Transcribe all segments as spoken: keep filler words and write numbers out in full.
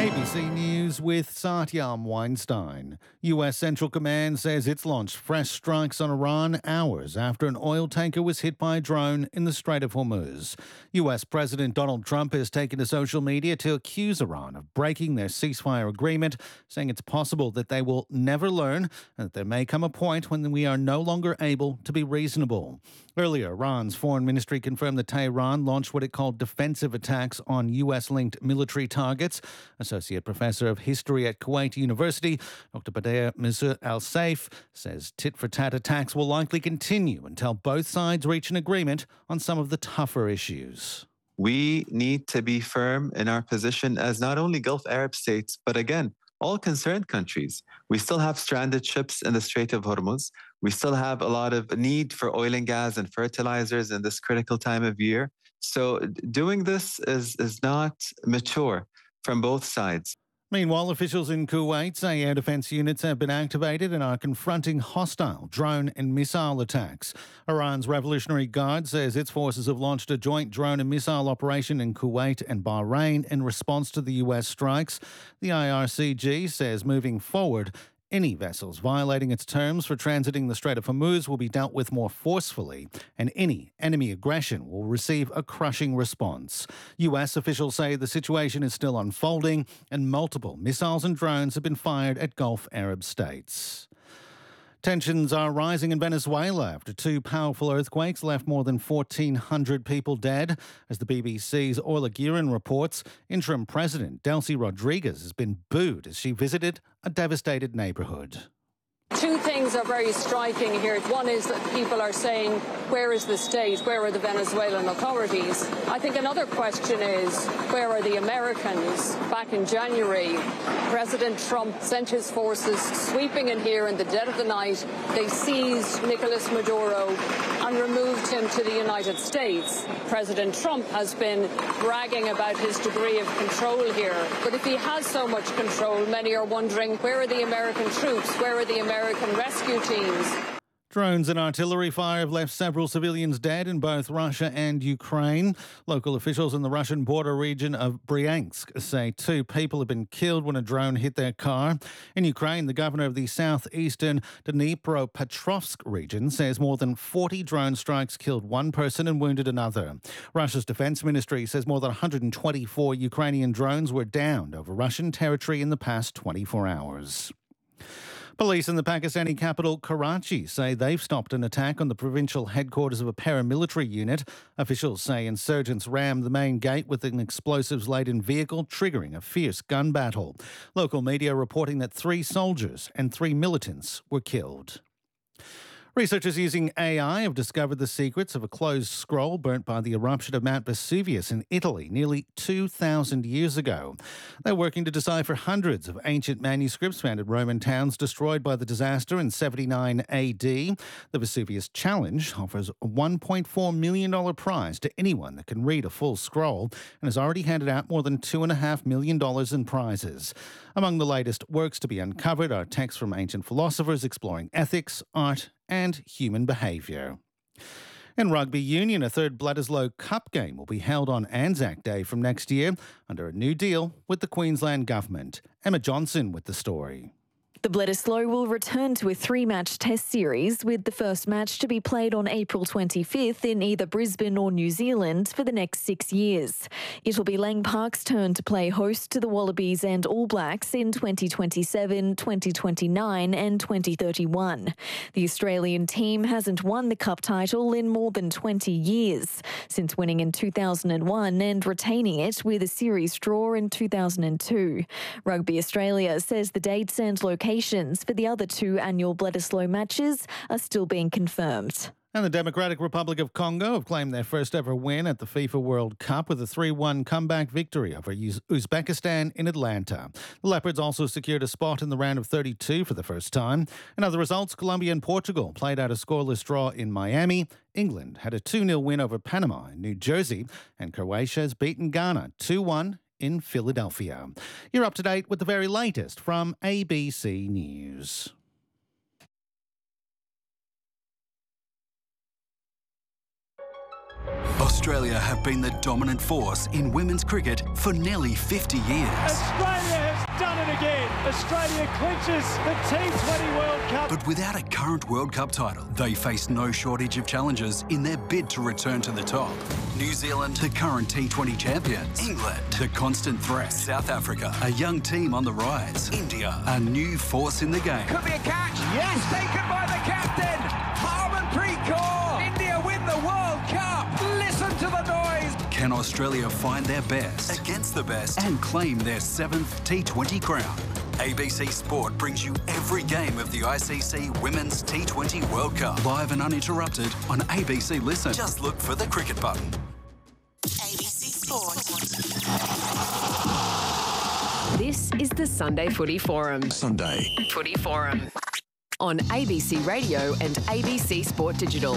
A B C News with Satyam Weinstein. U S Central Command says it's launched fresh strikes on Iran hours after an oil tanker was hit by a drone in the Strait of Hormuz. U S President Donald Trump has taken to social media to accuse Iran of breaking their ceasefire agreement, saying it's possible that they will never learn and that there may come a point when we are no longer able to be reasonable. Earlier, Iran's foreign ministry confirmed that Tehran launched what it called defensive attacks on U S-linked military targets. Associate Professor of History at Kuwait University, Doctor Badr Mizr Al-Saif, says tit-for-tat attacks will likely continue until both sides reach an agreement on some of the tougher issues. We need to be firm in our position as not only Gulf Arab states, but again, all concerned countries. We still have stranded ships in the Strait of Hormuz. We still have a lot of need for oil and gas and fertilizers in this critical time of year. So doing this is, is not mature from both sides. Meanwhile, officials in Kuwait say air defence units have been activated and are confronting hostile drone and missile attacks. Iran's Revolutionary Guard says its forces have launched a joint drone and missile operation in Kuwait and Bahrain in response to the U S strikes. The I R C G says moving forward, any vessels violating its terms for transiting the Strait of Hormuz will be dealt with more forcefully, and any enemy aggression will receive a crushing response. U S officials say the situation is still unfolding, and multiple missiles and drones have been fired at Gulf Arab states. Tensions are rising in Venezuela after two powerful earthquakes left more than fourteen hundred people dead. As the B B C's Orla Guerin reports, interim President Delcy Rodriguez has been booed as she visited a devastated neighbourhood. Two things are very striking here. One is that people are saying, where is the state? Where are the Venezuelan authorities? I think another question is, where are the Americans? Back in January, President Trump sent his forces sweeping in here in the dead of the night. They seized Nicolas Maduro and removed him to the United States. President Trump has been bragging about his degree of control here. But if he has so much control, many are wondering, where are the American troops? Where are the American rescue teams? Drones and artillery fire have left several civilians dead in both Russia and Ukraine. Local officials in the Russian border region of Bryansk say two people have been killed when a drone hit their car. In Ukraine, the governor of the southeastern Dnipropetrovsk region says more than forty drone strikes killed one person and wounded another. Russia's defense ministry says more than one hundred twenty-four Ukrainian drones were downed over Russian territory in the past twenty-four hours. Police in the Pakistani capital, Karachi, say they've stopped an attack on the provincial headquarters of a paramilitary unit. Officials say insurgents rammed the main gate with an explosives-laden vehicle, triggering a fierce gun battle. Local media reporting that three soldiers and three militants were killed. Researchers using A I have discovered the secrets of a closed scroll burnt by the eruption of Mount Vesuvius in Italy nearly two thousand years ago. They're working to decipher hundreds of ancient manuscripts found in Roman towns destroyed by the disaster in seventy-nine A D. The Vesuvius Challenge offers a one point four million dollars prize to anyone that can read a full scroll and has already handed out more than two point five million dollars in prizes. Among the latest works to be uncovered are texts from ancient philosophers exploring ethics, art, and human behaviour. In rugby union, a third Bledisloe Cup game will be held on Anzac Day from next year under a new deal with the Queensland Government. Emma Johnson with the story. The Bledisloe will return to a three-match test series, with the first match to be played on April twenty-fifth in either Brisbane or New Zealand for the next six years. It'll be Lang Park's turn to play host to the Wallabies and All Blacks in twenty twenty-seven, twenty twenty-nine and twenty thirty-one. The Australian team hasn't won the Cup title in more than twenty years, since winning in two thousand one and retaining it with a series draw in two thousand two. Rugby Australia says the dates and locations for the other two annual Bledisloe matches are still being confirmed. And the Democratic Republic of Congo have claimed their first ever win at the FIFA World Cup with a three one comeback victory over Uz- Uzbekistan in Atlanta. The Leopards also secured a spot in the round of thirty-two for the first time. In other results, Colombia and Portugal played out a scoreless draw in Miami. England had a two nil win over Panama in New Jersey. And Croatia has beaten Ghana two one in Philadelphia. You're up to date with the very latest from A B C News. Australia have been the dominant force in women's cricket for nearly fifty years. Australia has done it again. Australia clinches the T twenty World Cup. But without a current World Cup title, they face no shortage of challenges in their bid to return to the top. New Zealand, the current T twenty champions. England, the constant threat. South Africa, a young team on the rise. India, a new force in the game. Could be a catch. Yes, taken by the captain. Harmanpreet Kaur. India win the World Cup. Listen to the noise. Can Australia find their best against the best and claim their seventh T twenty crown? A B C Sport brings you every game of the I C C Women's T twenty World Cup, live and uninterrupted on A B C Listen. Just look for the cricket button. A B C Sport. This is the Sunday Footy Forum. Sunday Footy Forum on A B C Radio and A B C Sport Digital.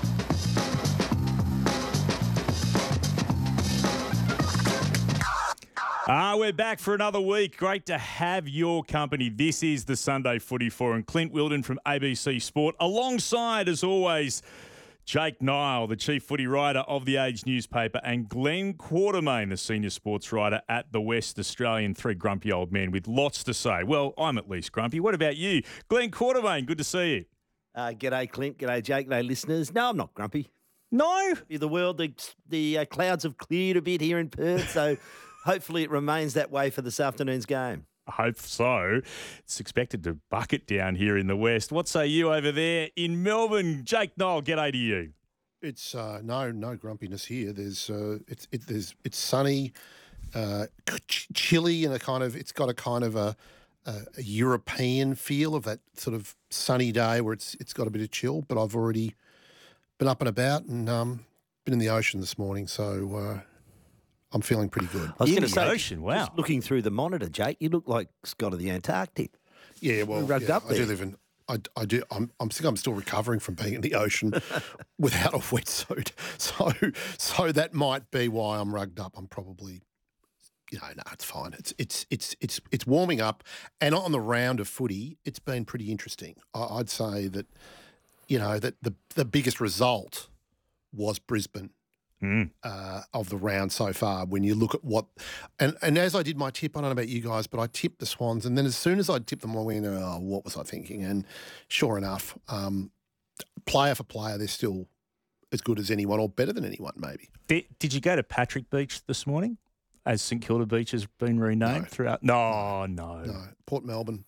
Ah, we're back for another week. Great to have your company. This is the Sunday Footy Forum. Clint Wilden from A B C Sport, alongside, as always, Jake Nile, the chief footy writer of The Age newspaper, and Glenn Quartermain, the senior sports writer at The West Australian. Three grumpy old men with lots to say. Well, I'm at least grumpy. What about you? Glenn Quartermain, good to see you. Uh, g'day, Clint. G'day, Jake. G'day, listeners. No, I'm not grumpy. No? The world, the, the uh, clouds have cleared a bit here in Perth, so hopefully it remains that way for this afternoon's game. I hope so. It's expected to bucket down here in the west. What say you over there in Melbourne? Jake Nile, g'day to you. It's uh, no no grumpiness here. There's uh, it's it, there's it's sunny, uh, ch- chilly, and a kind of it's got a kind of a, a, a European feel of that sort of sunny day where it's it's got a bit of chill. But I've already been up and about and um, been in the ocean this morning, so. Uh, I'm feeling pretty good. I was In going the to say, ocean, wow. just looking through the monitor, Jake, you look like Scott of the Antarctic. Yeah, well, You're rugged yeah, up I do there. live in. I, I do. I'm. I'm think I'm still recovering from being in the ocean without a wetsuit. So, so that might be why I'm rugged up. I'm probably, you know, no, it's fine. It's it's it's it's it's warming up, and on the round of footy, it's been pretty interesting. I, I'd say that, you know, that the the biggest result was Brisbane. Mm. Uh, of the round so far, when you look at what, and, and as I did my tip, I don't know about you guys, but I tipped the Swans, and then as soon as I tipped them, I went, oh, what was I thinking? And sure enough, um, player for player, they're still as good as anyone, or better than anyone, maybe. Did, did you go to Patrick Beach this morning, as St Kilda Beach has been renamed No. throughout? No, no. No, Port Melbourne.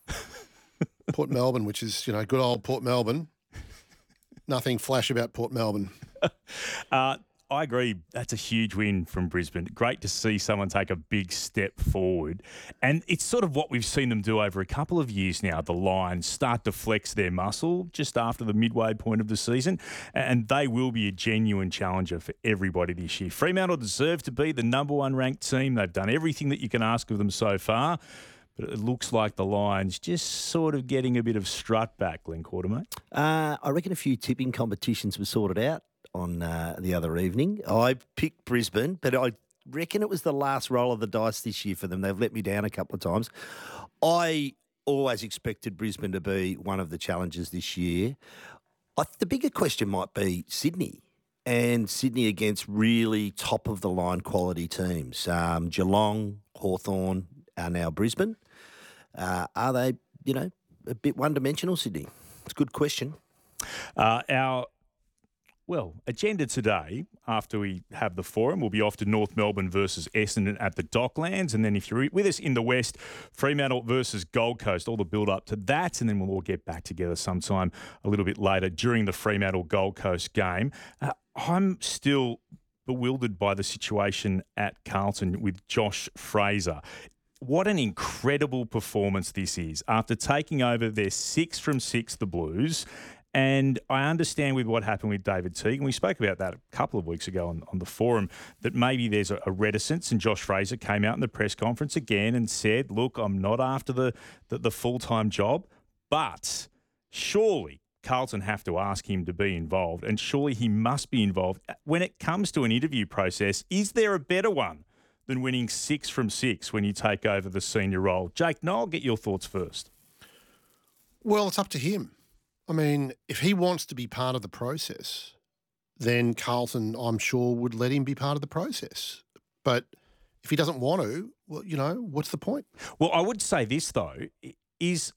Port Melbourne, which is, you know, good old Port Melbourne. Nothing flash about Port Melbourne. Uh, I agree. That's a huge win from Brisbane. Great to see someone take a big step forward. And it's sort of what we've seen them do over a couple of years now. The Lions start to flex their muscle just after the midway point of the season, and they will be a genuine challenger for everybody this year. Fremantle deserve to be the number one ranked team. They've done everything that you can ask of them so far. But it looks like the Lions just sort of getting a bit of strut back, Glenn Quartermain. Uh, I reckon a few tipping competitions were sorted out on uh, the other evening. I picked Brisbane, but I reckon it was the last roll of the dice this year for them. They've let me down a couple of times. I always expected Brisbane to be one of the challengers this year. I, the bigger question might be Sydney, and Sydney against really top-of-the-line quality teams. Um, Geelong, Hawthorn are now Brisbane. Uh, are they, you know, a bit one-dimensional, Sydney? It's a good question. Uh, our Well, agenda today, after we have the forum, we'll be off to North Melbourne versus Essendon at the Docklands. And then if you're with us in the West, Fremantle versus Gold Coast, all the build-up to that. And then we'll all get back together sometime a little bit later during the Fremantle-Gold Coast game. Uh, I'm still bewildered by the situation at Carlton with Josh Fraser. What an incredible performance this is. After taking over their six from six, the Blues. And I understand with what happened with David Teague, and we spoke about that a couple of weeks ago on, on the forum, that maybe there's a, a reticence, and Josh Fraser came out in the press conference again and said, look, I'm not after the, the, the full-time job, but surely Carlton have to ask him to be involved, and surely he must be involved. When it comes to an interview process, is there a better one than winning six from six when you take over the senior role? Jake, no, I'll get your thoughts first. Well, it's up to him. I mean, if he wants to be part of the process, then Carlton, I'm sure, would let him be part of the process. But if he doesn't want to, well, you know, what's the point? Well, I would say this, though, is...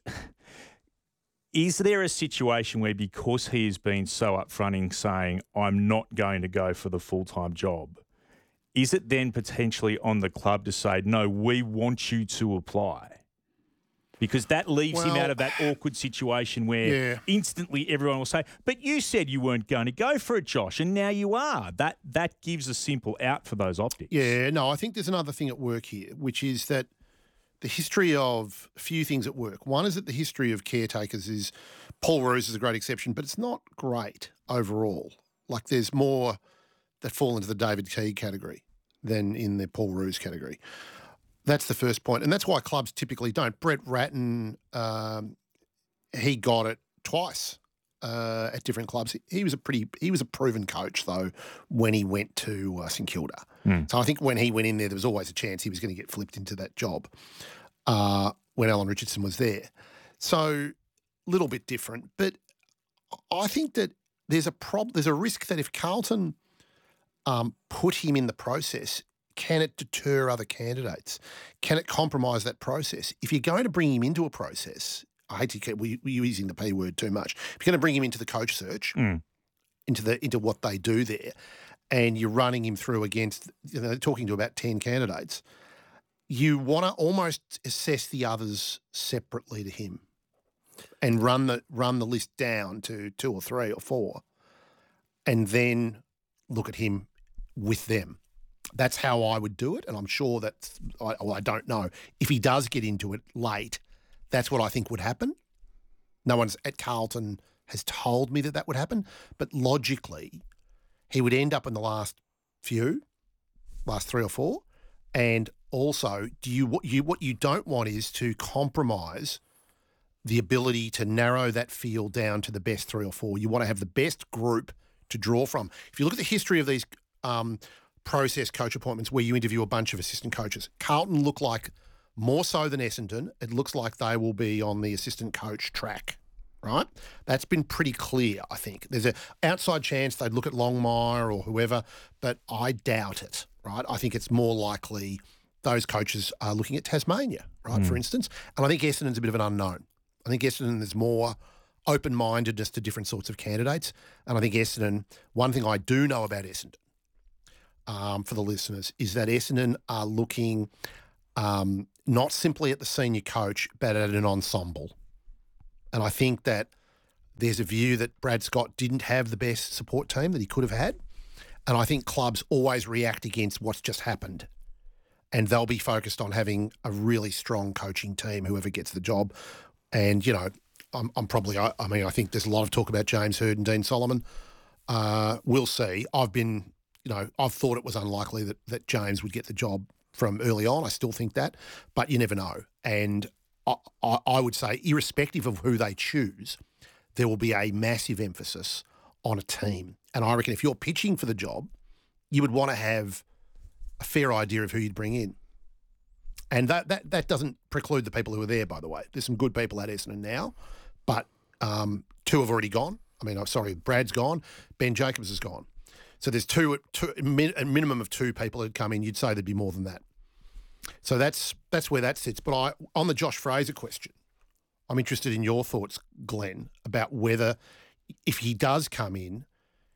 Is there a situation where because he has been so upfront in saying, I'm not going to go for the full-time job, is it then potentially on the club to say, no, we want you to apply? Because that leaves well, him out of that awkward situation where yeah. instantly everyone will say, but you said you weren't going to go for it, Josh, and now you are. That that gives a simple out for those optics. Yeah, no, I think there's another thing at work here, which is that the history of a few things at work. One is that the history of caretakers is, Paul Roos is a great exception, but it's not great overall. Like there's more that fall into the David Key category than in the Paul Roos category. That's the first point. And that's why clubs typically don't. Brett Ratton, um, he got it twice uh, at different clubs. He was a pretty, he was a proven coach though when he went to uh, St Kilda. Mm. So I think when he went in there, there was always a chance he was going to get flipped into that job uh, when Alan Richardson was there. So a little bit different. But I think that there's a prob- there's a risk that if Carlton um, put him in the process, can it deter other candidates? Can it compromise that process? If you're going to bring him into a process, I hate to keep we're using the P word too much. If you're going to bring him into the coach search, mm. into the into what they do there, and you're running him through against, you know, talking to about ten candidates, you want to almost assess the others separately to him and run the run the list down to two or three or four and then look at him with them. That's how I would do it, and I'm sure that, I, well, I don't know. If he does get into it late, that's what I think would happen. No one's at Carlton has told me that that would happen, but logically, he would end up in the last few, last three or four. And also, do you what you what you don't want is to compromise the ability to narrow that field down to the best three or four. You want to have the best group to draw from. If you look at the history of these um, process coach appointments where you interview a bunch of assistant coaches, Carlton look like, more so than Essendon, it looks like they will be on the assistant coach track. Right? That's been pretty clear, I think. There's an outside chance they'd look at Longmire or whoever, but I doubt it, right? I think it's more likely those coaches are looking at Tasmania, right, mm. for instance. And I think Essendon's a bit of an unknown. I think Essendon is more open-mindedness to different sorts of candidates. And I think Essendon, one thing I do know about Essendon, um, for the listeners, is that Essendon are looking um, not simply at the senior coach, but at an ensemble. And I think that there's a view that Brad Scott didn't have the best support team that he could have had. And I think clubs always react against what's just happened. And they'll be focused on having a really strong coaching team, whoever gets the job. And, you know, I'm, I'm probably, I, I mean, I think there's a lot of talk about James Hird and Dean Solomon. Uh, we'll see. I've been, you know, I've thought it was unlikely that, that James would get the job from early on. I still think that. But you never know. And I, I would say, irrespective of who they choose, there will be a massive emphasis on a team. And I reckon if you're pitching for the job, you would want to have a fair idea of who you'd bring in. And that that, that doesn't preclude the people who are there, by the way. There's some good people at Essendon now, but um, two have already gone. I mean, I'm sorry, Brad's gone. Ben Jacobs has gone. So there's two, two a minimum of two people who'd come in. You'd say there'd be more than that. So that's that's where that sits. But I, on the Josh Fraser question, I'm interested in your thoughts, Glenn, about whether if he does come in,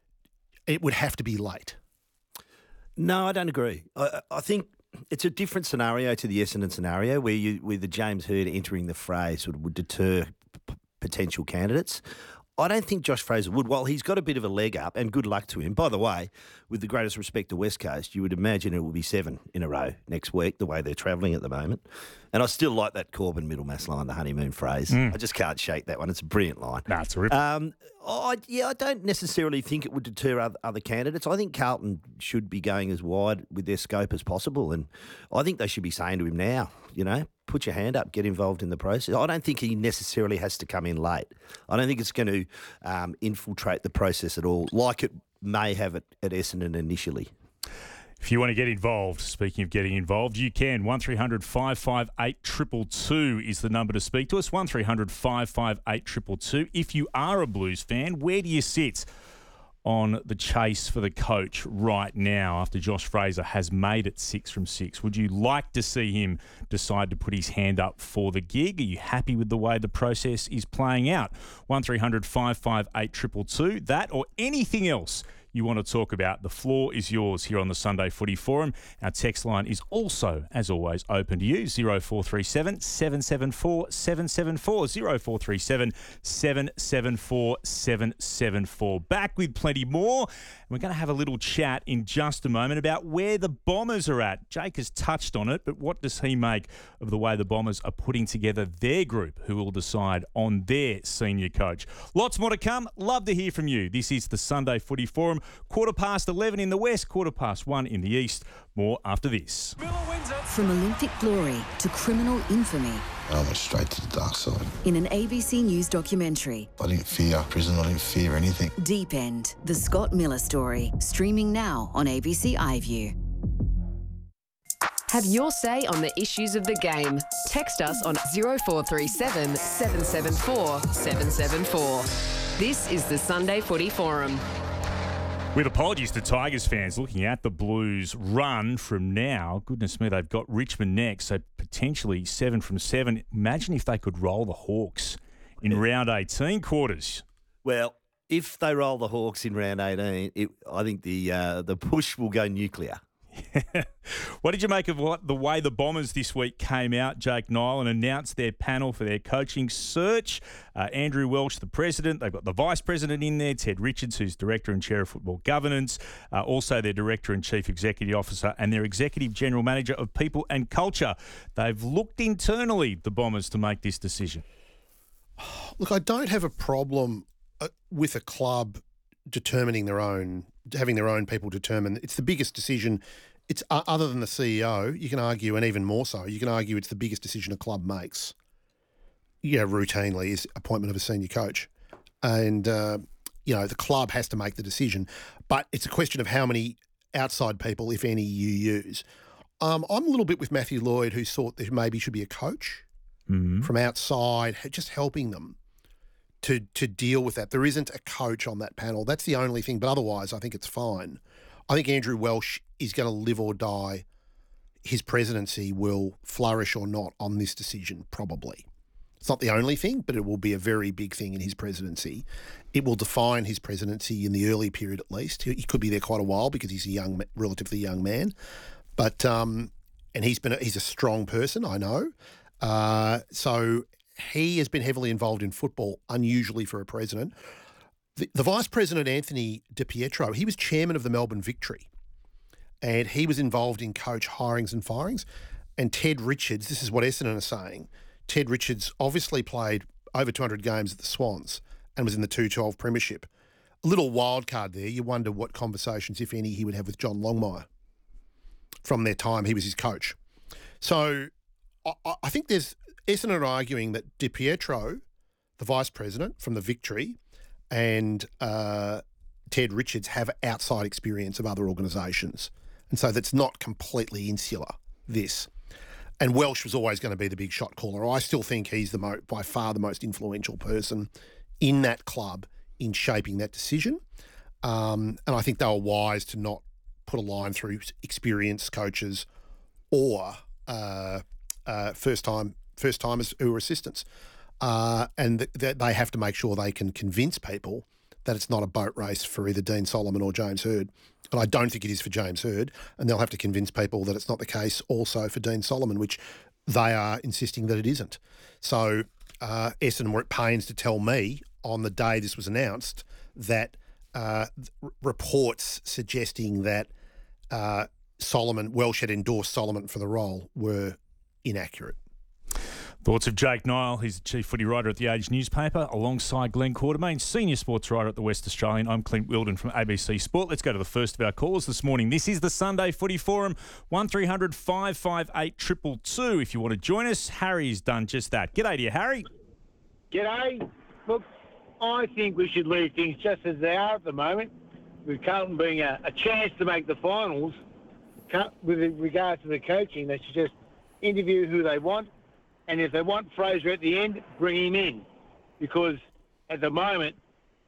it would have to be late. No, I don't agree. I, I think it's a different scenario to the Essendon scenario where you where the James Hird entering the fray sort of would deter p- potential candidates. I don't think Josh Fraser would. While he's got a bit of a leg up, and good luck to him. By the way, with the greatest respect to West Coast, you would imagine it will be seven in a row next week, the way they're travelling at the moment. And I still like that Corbin Middlemass line, the honeymoon phrase. Mm. I just can't shake that one. It's a brilliant line. Nah, it's a rip. Um, I, yeah, I don't necessarily think it would deter other, other candidates. I think Carlton should be going as wide with their scope as possible. And I think they should be saying to him now, you know, put your hand up, get involved in the process. I don't think he necessarily has to come in late. I don't think it's going to um, infiltrate the process at all, like it may have at, at Essendon initially. If you want to get involved, speaking of getting involved, you can. one three hundred five five eight two two two is the number to speak to us. one three hundred five five eight two two two. If you are a Blues fan, where do you sit on the chase for the coach right now after Josh Fraser has made it six from six? Would you like to see him decide to put his hand up for the gig? Are you happy with the way the process is playing out? one three hundred five five eight two two two. That or anything else you want to talk about, the floor is yours here on the Sunday Footy Forum. Our text line is also, as always, open to you, zero four three seven, seven seven four, seven seven four, zero four three seven, seven seven four, seven seven four. Back with plenty more. We're going to have a little chat in just a moment about where the Bombers are at. Jake has touched on it, but what does he make of the way the Bombers are putting together their group, who will decide on their senior coach? Lots more to come. Love to hear from you. This is the Sunday Footy Forum. Quarter past eleven in the west, quarter past one in the east. More after this. From Olympic glory to criminal infamy. I went straight to the dark side. In an A B C News documentary. I didn't fear prison. I didn't fear anything. Deep End, the Scott Miller story. Streaming now on A B C iView. Have your say on the issues of the game. Text us on zero four three seven, seven seven four, seven seven four. This is the Sunday Footy Forum. With apologies to Tigers fans looking at the Blues run from now. Goodness me, they've got Richmond next, so potentially seven from seven. Imagine if they could roll the Hawks in round eighteen quarters. Well, if they roll the Hawks in round eighteen, it, I think the uh, the push will go nuclear. What did you make of what the way the Bombers this week came out, Jake Niall, and announced their panel for their coaching search? Uh, Andrew Welsh, the president. They've got the vice president in there, Ted Richards, who's director and chair of football governance, uh, also their director and chief executive officer, and their executive general manager of people and culture. They've looked internally, the Bombers, to make this decision. Look, I don't have a problem uh, with a club determining their own, having their own people determine. It's the biggest decision. It's uh, other than the C E O, you can argue, and even more so, you can argue it's the biggest decision a club makes. You know, routinely is appointment of a senior coach, and uh, you know the club has to make the decision. But it's a question of how many outside people, if any, you use. Um, I'm a little bit with Matthew Lloyd, who thought there maybe should be a coach mm-hmm. from outside, just helping them to to deal with that. There isn't a coach on that panel. That's the only thing. But otherwise, I think it's fine. I think Andrew Welsh is going to live or die. His presidency will flourish or not on this decision, probably. It's not the only thing, but it will be a very big thing in his presidency. It will define his presidency in the early period at least. He could be there quite a while because he's a young, relatively young man. But um, and he's been a, he's a strong person, I know. Uh, so he has been heavily involved in football, unusually for a president. The, the Vice President, Anthony Di Pietro, he was chairman of the Melbourne Victory, and he was involved in coach hirings and firings. And Ted Richards, this is what Essendon are saying, Ted Richards obviously played over two hundred games at the Swans and was in the two twelve premiership. A little wild card there. You wonder what conversations, if any, he would have with John Longmire from their time he was his coach. So I, I think there's Essendon are arguing that Di Pietro, the Vice President from the Victory, and uh, Ted Richards have outside experience of other organisations. And so that's not completely insular, this. And Welsh was always going to be the big shot caller. I still think he's the mo- by far the most influential person in that club in shaping that decision. Um, and I think they were wise to not put a line through experienced coaches or uh, uh, first-time first-timers who are assistants. Uh, and th- th- they have to make sure they can convince people that it's not a boat race for either Dean Solomon or James Hird. And I don't think it is for James Hird. And they'll have to convince people that it's not the case also for Dean Solomon, which they are insisting that it isn't. So uh, Essendon were at pains to tell me on the day this was announced that uh, r- reports suggesting that uh, Solomon, Welsh had endorsed Solomon for the role were inaccurate. Thoughts of Jake Niall. He's the chief footy writer at The Age newspaper, alongside Glenn Quartermain, senior sports writer at The West Australian. I'm Clint Wilden from A B C Sport. Let's go to the first of our calls this morning. This is the Sunday Footy Forum, one three hundred five five eight two two two. If you want to join us, Harry's done just that. G'day to you, Harry. G'day. Look, I think we should leave things just as they are at the moment, with Carlton being a, a chance to make the finals. With regard to the coaching, they should just interview who they want. And if they want Fraser at the end, bring him in. Because at the moment,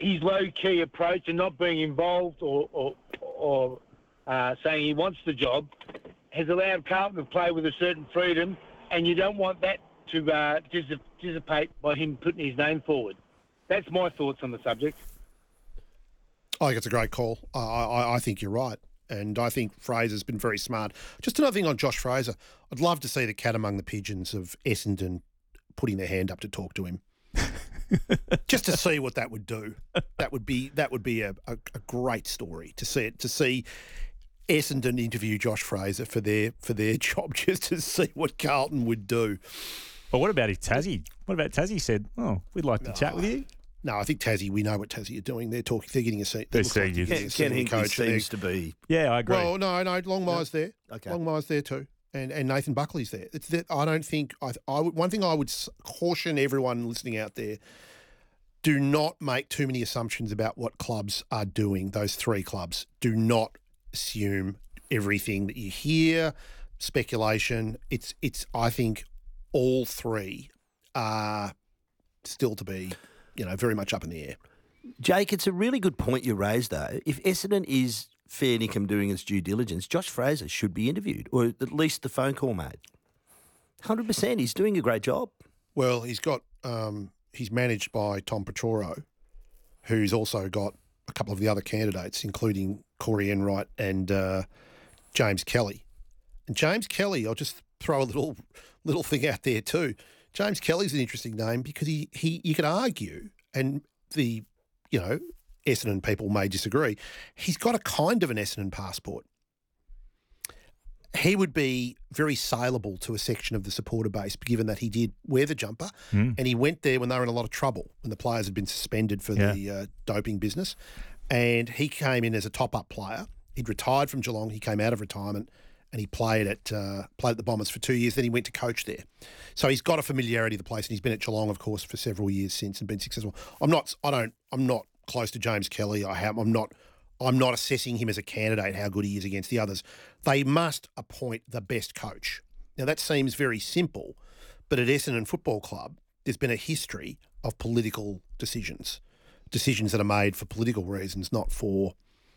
his low-key approach and not being involved or, or, or uh, saying he wants the job has allowed Carlton to play with a certain freedom, and you don't want that to uh, dis- dissipate by him putting his name forward. That's my thoughts on the subject. I think it's a great call. I, I, I think you're right. And I think Fraser's been very smart. Just another thing on Josh Fraser. I'd love to see the cat among the pigeons of Essendon putting their hand up to talk to him. Just to see what that would do. That would be that would be a, a, a great story to see it to see Essendon interview Josh Fraser for their for their job, just to see what Carlton would do. But what about if Tassie? What about Tassie said, "Oh, we'd like to no, chat with you"? No, I think Tassie. We know what Tassie are doing. They're talking. They're getting a seat. They're seeing you. Ken, Ken Hinkley seems to be. Yeah, I agree. Well, no, no. Longmire's No? there. Okay. Longmire's there too, and and Nathan Buckley's there. It's that I don't think. I, I would, one thing I would s- caution everyone listening out there: do not make too many assumptions about what clubs are doing. Those three clubs. Do not assume everything that you hear. Speculation. It's it's. I think all three are still to be, you know, very much up in the air. Jake, it's a really good point you raised, though. If Essendon is fair income doing its due diligence, Josh Fraser should be interviewed, or at least the phone call made. one hundred percent. He's doing a great job. Well, he's got um, he's managed by Tom Petoro, who's also got a couple of the other candidates, including Corey Enright and uh, James Kelly. And James Kelly, I'll just throw a little little thing out there too. James Kelly's an interesting name because he, he you could argue, and the, you know, Essendon people may disagree, he's got a kind of an Essendon passport. He would be very saleable to a section of the supporter base, given that he did wear the jumper Mm. and he went there when they were in a lot of trouble, when the players had been suspended for Yeah. the uh, doping business. And he came in as a top-up player. He'd retired from Geelong. He came out of retirement and he played at uh, played at the Bombers for two years. Then he went to coach there. So he's got a familiarity of the place, and he's been at Geelong, of course, for several years since and been successful. I'm not. I don't. I'm not close to James Kelly. I have. I'm not. I'm not assessing him as a candidate, how good he is against the others. They must appoint the best coach. Now, that seems very simple, but at Essendon Football Club, there's been a history of political decisions, decisions that are made for political reasons, not for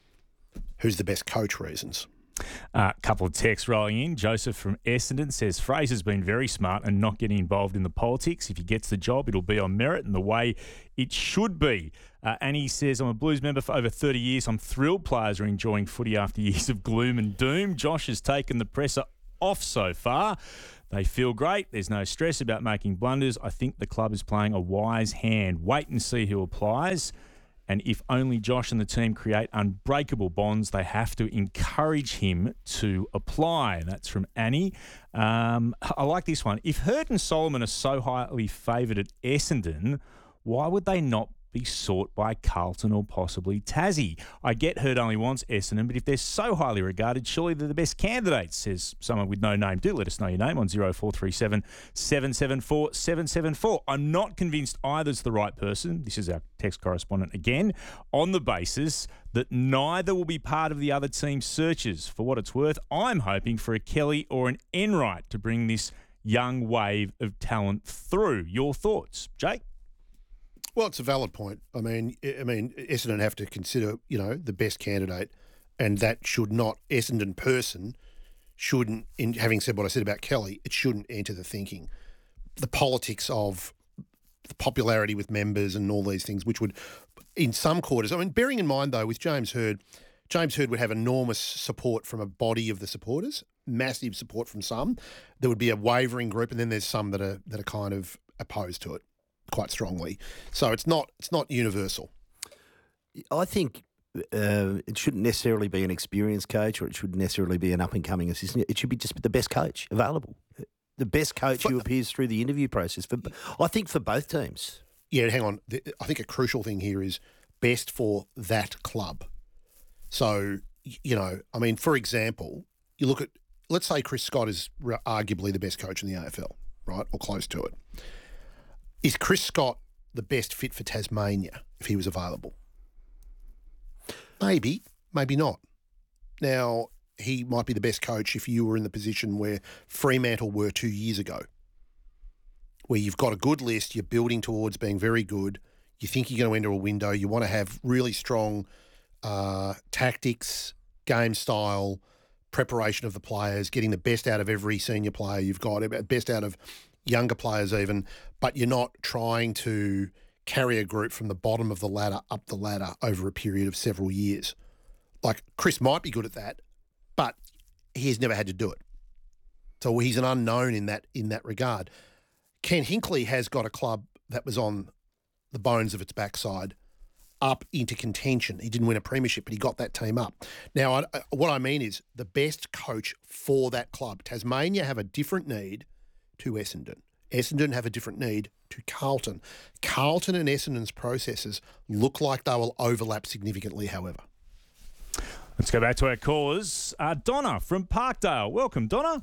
who's the best coach reasons. A uh, couple of texts rolling in. Joseph from Essendon says Fraser's been very smart and not getting involved in the politics. If he gets the job, it'll be on merit and the way it should be. Uh, Annie says, I'm a Blues member for over thirty years. I'm thrilled players are enjoying footy after years of gloom and doom. Josh has taken the presser off so far. They feel great. There's no stress about making blunders. I think the club is playing a wise hand. Wait and see who applies. And if only Josh and the team create unbreakable bonds, they have to encourage him to apply. That's from Annie. Um, I like this one. If Hurd and Solomon are so highly favoured at Essendon, why would they not be sought by Carlton or possibly Tassie? I get Hurd only wants Essendon, but if they're so highly regarded, surely they're the best candidates, says someone with no name. Do let us know your name on zero four three seven, seven seven four, seven seven four. I'm not convinced either's the right person. This is our text correspondent again, on the basis that neither will be part of the other team's searches. For what it's worth, I'm hoping for a Kelly or an Enright to bring this young wave of talent through. Your thoughts, Jake? Well, it's a valid point. I mean, I mean, Essendon have to consider, you know, the best candidate, and that should not, Essendon person shouldn't, in having said what I said about Kelly, it shouldn't enter the thinking. The politics of the popularity with members and all these things, which would, in some quarters, I mean, bearing in mind, though, with James Hurd, James Hurd would have enormous support from a body of the supporters, massive support from some. There would be a wavering group, and then there's some that are that are kind of opposed to it quite strongly. So it's not it's not universal. I think uh, it shouldn't necessarily be an experienced coach, or it shouldn't necessarily be an up-and-coming assistant. It should be just the best coach available. The best coach for, who appears through the interview process. For, I think for both teams. Yeah, hang on. I think a crucial thing here is best for that club. So, you know, I mean, for example, you look at, let's say Chris Scott is arguably the best coach in the A F L, right, or close to it. Is Chris Scott the best fit for Tasmania if he was available? Maybe, maybe not. Now, he might be the best coach if you were in the position where Fremantle were two years ago, where you've got a good list, you're building towards being very good, You think you're going to enter a window. You want to have really strong uh, tactics, game style, preparation of the players, getting the best out of every senior player you've got, best out of younger players even, but you're not trying to carry a group from the bottom of the ladder up the ladder over a period of several years. Like, Chris might be good at that, but he has never had to do it. So he's an unknown in that in that regard. Ken Hinkley has got a club that was on the bones of its backside up into contention. He didn't win a premiership, but he got that team up. Now, I, what I mean is the best coach for that club. Tasmania have a different need to Essendon. Essendon have a different need to Carlton. Carlton and Essendon's processes look like they will overlap significantly, however. Let's go back to our callers. Uh, Donna from Parkdale. Welcome, Donna.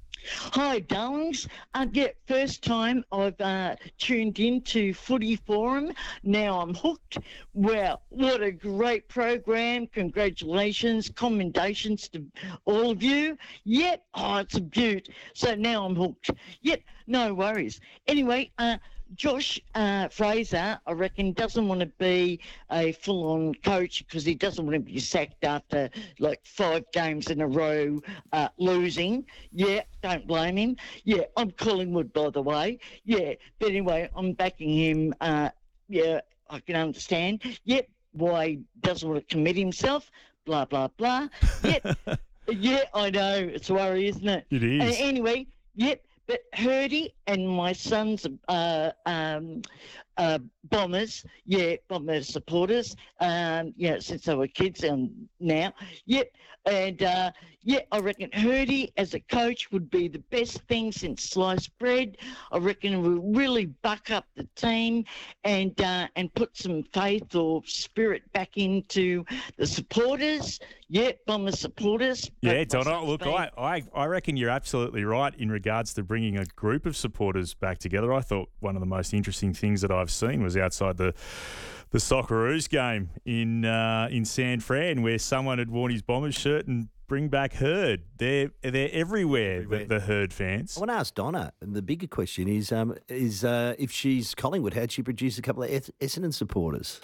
Hi, darlings. Uh, yeah, first time I've uh, tuned in to Footy Forum. Now I'm hooked. Well, what a great program. Congratulations. Commendations to all of you. Yep. Oh, it's a beaut. So now I'm hooked. Yep. No worries. Anyway, uh, Josh uh, Fraser, I reckon, doesn't want to be a full-on coach because he doesn't want to be sacked after like five games in a row uh, losing. Yeah, don't blame him. Yeah, I'm Collingwood, by the way. Yeah, but anyway, I'm backing him. Uh, yeah, I can understand. Yep, why he doesn't want to commit himself. Blah blah blah. Yep. Yeah, I know. It's a worry, isn't it? It is. Uh, anyway, yep. But Hurdy and my son's uh, um, uh, Bombers, yeah, Bomber supporters, um, yeah, since they were kids and now, yep. And, uh, yeah, I reckon Hurdy as a coach would be the best thing since sliced bread. I reckon it would really buck up the team and uh, and put some faith or spirit back into the supporters. Yeah, Bomber supporters. Yeah, Donna, look, I, I, I reckon you're absolutely right in regards to bringing a group of supporters back together. I thought one of the most interesting things that I've seen was outside the the Socceroos game in uh, in San Fran, where someone had worn his Bombers shirt and bring back Herd. They're they're everywhere, everywhere. The, the Herd fans. I want to ask Donna, and the bigger question is um, is uh, if she's Collingwood, how'd she produce a couple of Essendon supporters?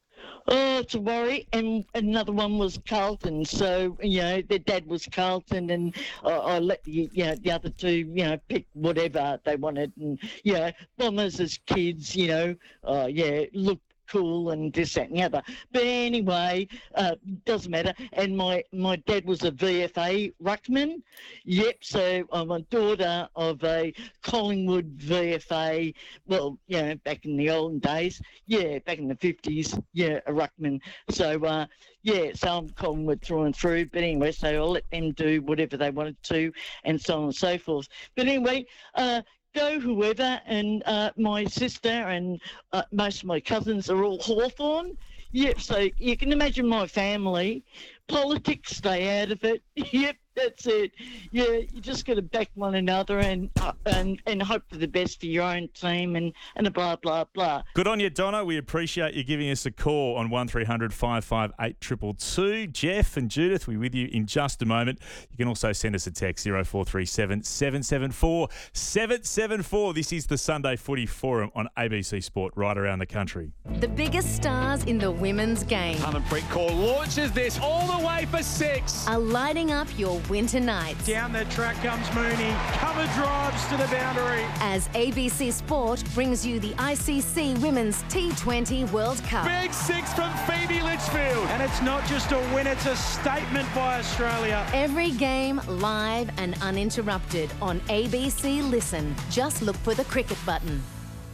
Oh, it's a worry. And another one was Carlton. So, you know, their dad was Carlton, and uh, I let the, you know, the other two, you know, pick whatever they wanted. And, you know, Bombers as kids, you know, uh, yeah, look cool and this, that and the other. But anyway, uh, doesn't matter. And my, my dad was a V F A ruckman. Yep, so I'm a daughter of a Collingwood V F A, well, you know, back in the olden days. Yeah, back in the fifties. Yeah, a ruckman. So, uh, yeah, so I'm Collingwood through and through. But anyway, so I'll let them do whatever they wanted to and so on and so forth. But anyway, uh, go whoever, and uh, my sister and uh, most of my cousins are all Hawthorn. Yep, so you can imagine my family. Politics, stay out of it. Yep, that's it. Yeah, you just got to back one another and uh, and and hope for the best for your own team and, and a blah, blah, blah. Good on you, Donna. We appreciate you giving us a call on one three hundred five five eight two two two. Jeff and Judith, we're with you in just a moment. You can also send us a text, zero four three seven, seven seven four, seven seven four. This is the Sunday Footy Forum on A B C Sport right around the country. The biggest stars in the women's game Harmanpreet Kaur launches this all the way for six. are lighting up your winter nights. Down the track comes Mooney. Cover drives to the boundary. As A B C Sport brings you the I C C Women's T twenty World Cup. Big six from Phoebe Litchfield. And it's not just a win, it's a statement by Australia. Every game live and uninterrupted on A B C Listen. Just look for the cricket button.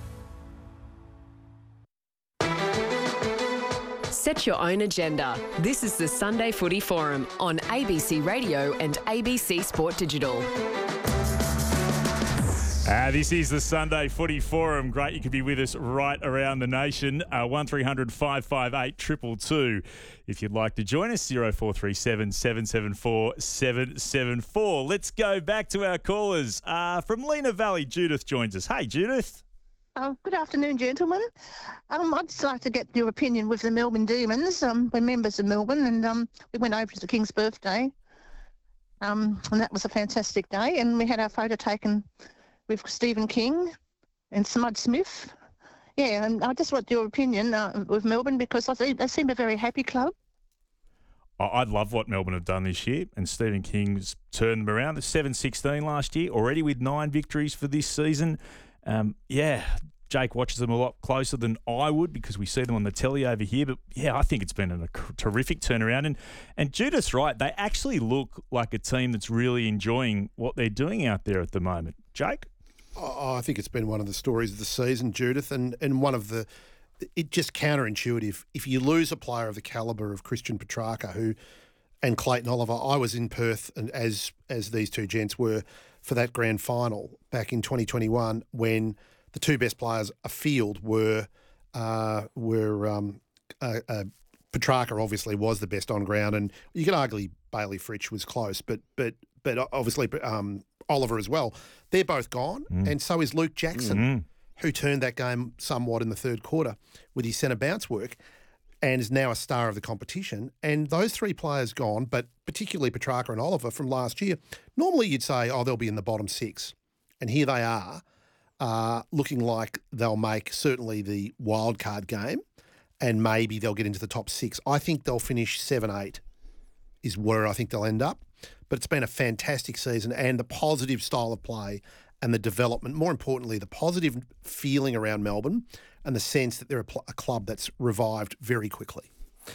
Set your own agenda. This is the Sunday Footy Forum on A B C Radio and A B C Sport Digital. Uh, this is the Sunday Footy Forum. Great you could be with us right around the nation. Uh, one three hundred five five eight two two two. If you'd like to join us, zero four three seven, seven seven four, seven seven four. Let's go back to our callers. Uh, from Lena Valley, Judith joins us. Hey, Judith. Oh, good afternoon, gentlemen. Um, I'd just like to get your opinion with the Melbourne Demons. Um, we're members of Melbourne, and um, we went over to the King's birthday, um, and that was a fantastic day. And we had our photo taken with Stephen King and Smud Smith yeah, and I just want your opinion uh, with Melbourne because I think they seem a very happy club. I I love what Melbourne have done this year, and Stephen King's turned them around. The seven sixteen last year, already with nine victories for this season. Um, yeah, Jake watches them a lot closer than I would because we see them on the telly over here. But, yeah, I think it's been a terrific turnaround. And, and Judith's right. They actually look like a team that's really enjoying what they're doing out there at the moment. Jake? Oh, I think it's been one of the stories of the season, Judith, and, and one of the – it just counterintuitive. If you lose a player of the calibre of Christian Petrarca who and Clayton Oliver, I was in Perth, and as as these two gents were, for that grand final back in twenty twenty-one when – the two best players afield were uh, were um, uh, uh, Petrarca obviously was the best on ground, and you could argue Bailey Fritsch was close, but but but obviously um, Oliver as well. They're both gone, Mm. and so is Luke Jackson, Mhm. who turned that game somewhat in the third quarter with his centre bounce work, and is now a star of the competition. And those three players gone, but particularly Petrarca and Oliver from last year. Normally you'd say, oh, they'll be in the bottom six, and here they are. Uh, looking like they'll make certainly the wild card game and maybe they'll get into the top six. I think they'll finish seven, eight is where I think they'll end up. But it's been a fantastic season, and the positive style of play and the development, more importantly, the positive feeling around Melbourne and the sense that they're a, pl- a club that's revived very quickly.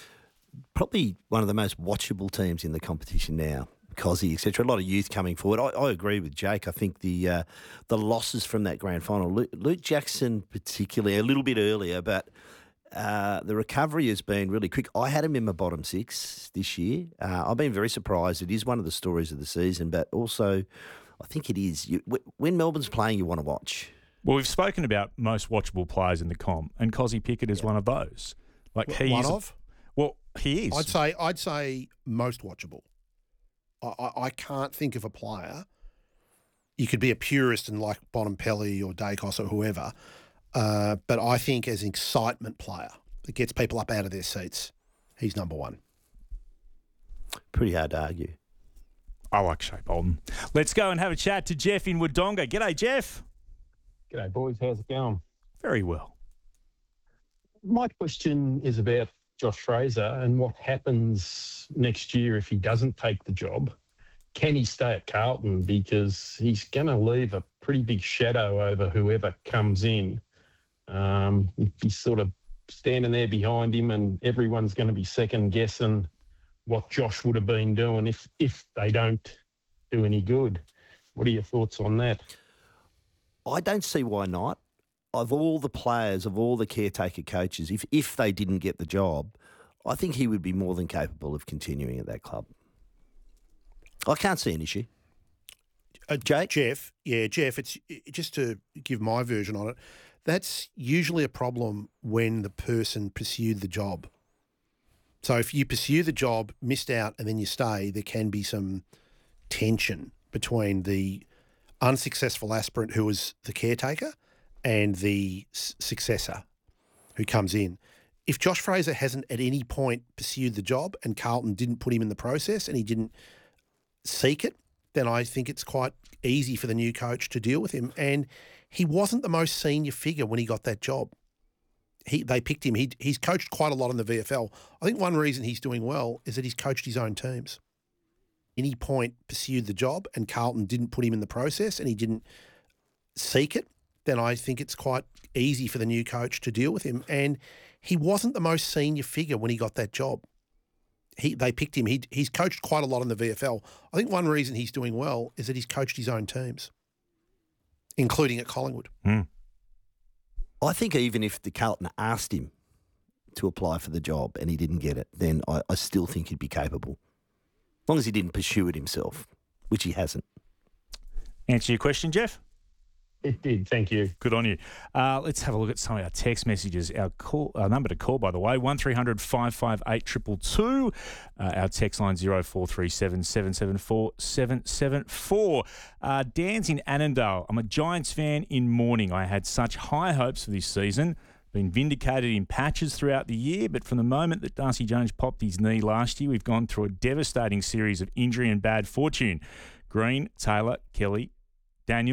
Probably one of the most watchable teams in the competition now. Cozzy, et cetera. A lot of youth coming forward. I, I agree with Jake. I think the uh, the losses from that grand final, Luke, Luke Jackson particularly, a little bit earlier, but uh, the recovery has been really quick. I had him in my bottom six this year. Uh, I've been very surprised. It is one of the stories of the season, but also I think it is. You, when Melbourne's playing, you want to watch. Well, we've spoken about most watchable players in the comp, and Cozzy Pickett is yeah. one of those. Like he one is, of? Well, he is. I'd say I'd say most watchable. I, I can't think of a player. You could be a purist and like Bontempelli or Dacos or whoever, uh, but I think as an excitement player that gets people up out of their seats, he's number one. Pretty hard to argue. I like Shea Bolton. Let's go and have a chat to Jeff in Wodonga. G'day, Jeff. G'day, boys. How's it going? Very well. My question is about Josh Fraser and what happens next year if he doesn't take the job. Can he stay at Carlton? Because he's going to leave a pretty big shadow over whoever comes in. Um, if he's sort of standing there behind him and everyone's going to be second guessing what Josh would have been doing if if they don't do any good. What are your thoughts on that? I don't see why not. Of all the players, of all the caretaker coaches, if if they didn't get the job, I think he would be more than capable of continuing at that club. I can't see an issue. Uh, Jake? Jeff, yeah, Jeff, it's just to give my version on it, that's usually a problem when the person pursued the job. So if you pursue the job, missed out, and then you stay, there can be some tension between the unsuccessful aspirant who was the caretaker and the s- successor who comes in. If Josh Fraser hasn't at any point pursued the job and Carlton didn't put him in the process and he didn't seek it, then I think it's quite easy for the new coach to deal with him. And he wasn't the most senior figure when he got that job. He They picked him. He, he's coached quite a lot in the V F L. I think one reason he's doing well is that he's coached his own teams. Any point pursued the job and Carlton didn't put him in the process and he didn't seek it, then I think it's quite easy for the new coach to deal with him. And he wasn't the most senior figure when he got that job. He They picked him. He, he's coached quite a lot in the V F L. I think one reason he's doing well is that he's coached his own teams, including at Collingwood. Mm. I think even if the Carlton asked him to apply for the job and he didn't get it, then I, I still think he'd be capable. As long as he didn't pursue it himself, which he hasn't. Answer your question, Jeff? It did, thank you. Good on you. Uh, let's have a look at some of our text messages. Our call, our number to call, by the way, one three hundred five five eight two two two. Uh, our text line zero four three seven seven seven four seven seven four. Uh, Dan's in Annandale. I'm a Giants fan in mourning. I had such high hopes for this season. Been vindicated in patches throughout the year, but from the moment that Darcy Jones popped his knee last year, we've gone through a devastating series of injury and bad fortune. Green, Taylor, Kelly, Daniels,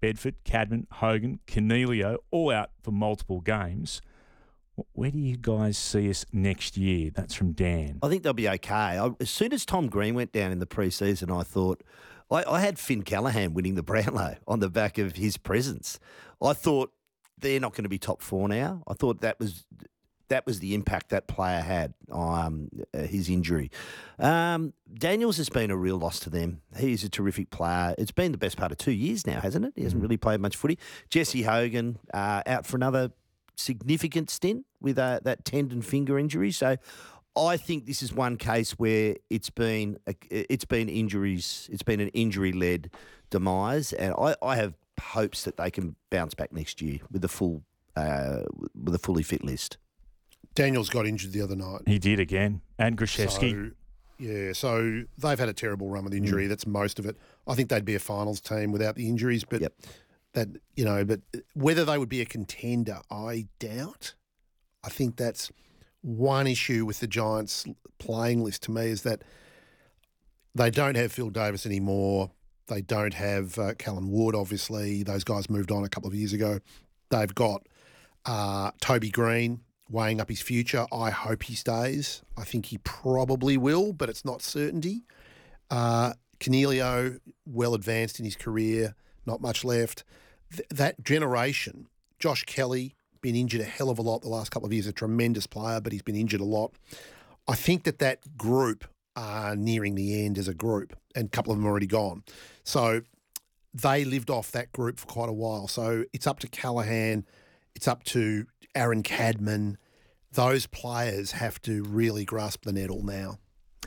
Bedford, Cadman, Hogan, Cornelio, all out for multiple games. Where do you guys see us next year? That's from Dan. I think they'll be okay. I, as soon as Tom Green went down in the pre-season, I thought, I, I had Finn Callahan winning the Brownlow on the back of his presence. I thought they're not going to be top four now. I thought that was that was the impact that player had on um, his injury. Um, Daniels has been a real loss to them. He's a terrific player. It's been the best part of two years now, hasn't it? He hasn't really played much footy. Jesse Hogan uh, out for another significant stint with uh, that tendon finger injury. So I think this is one case where it's been a, it's been injuries. It's been an injury-led demise, and I, I have hopes that they can bounce back next year with a full uh, with a fully fit list. Daniels got injured the other night. He did again, and Grishevsky. So, yeah, so they've had a terrible run with injury. Mm. That's most of it. I think they'd be a finals team without the injuries, but yep. that you know, but whether they would be a contender, I doubt. I think that's one issue with the Giants' playing list to me is that they don't have Phil Davis anymore. They don't have uh, Callan Wood, obviously. Those guys moved on a couple of years ago. They've got uh, Toby Green weighing up his future. I hope he stays. I think he probably will, but it's not certainty. Uh, Cornelio, well advanced in his career, not much left. Th- that generation, Josh Kelly, been injured a hell of a lot the last couple of years, a tremendous player, but he's been injured a lot. I think that that group are nearing the end as a group, and a couple of them are already gone. So they lived off that group for quite a while. So it's up to Callahan, it's up to Aaron Cadman. Those players have to really grasp the nettle now.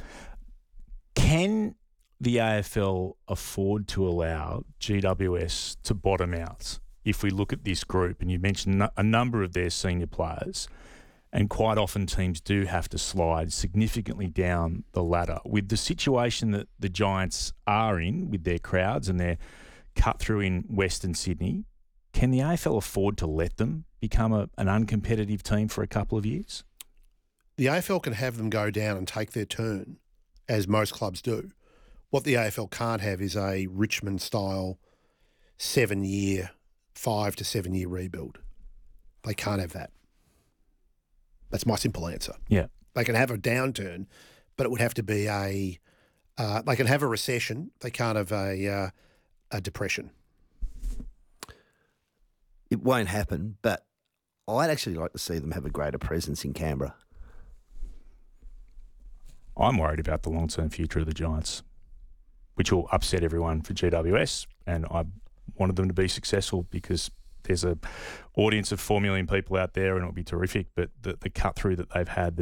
Can the A F L afford to allow G W S to bottom out? If we look at this group, and you mentioned a number of their senior players, and quite often teams do have to slide significantly down the ladder. With the situation that the Giants are in with their crowds and their cut through in Western Sydney, can the A F L afford to let them become a, an uncompetitive team for a couple of years? The A F L can have them go down and take their turn, as most clubs do. What the A F L can't have is a Richmond-style seven-year, five to seven-year rebuild. They can't have that. That's my simple answer. Yeah. They can have a downturn, but it would have to be a uh, – they can have a recession. They can't have a, uh, a depression. It won't happen, but I'd actually like to see them have a greater presence in Canberra. I'm worried about the long-term future of the Giants, which will upset everyone for G W S, and I wanted them to be successful because there's a audience of four million people out there and it'll be terrific, but the, the cut-through that they've had, the